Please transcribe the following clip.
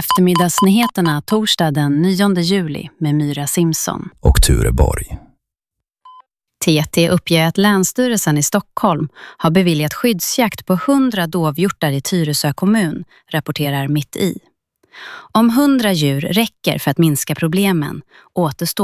Eftermiddagsnyheterna torsdag den 9 juli med Myra Simpson och Ture Borg. TT uppger att Länsstyrelsen i Stockholm har beviljat skyddsjakt på 100 dovhjortar i Tyresö kommun, rapporterar Mitt i. Om 100 djur räcker för att minska problemen återstår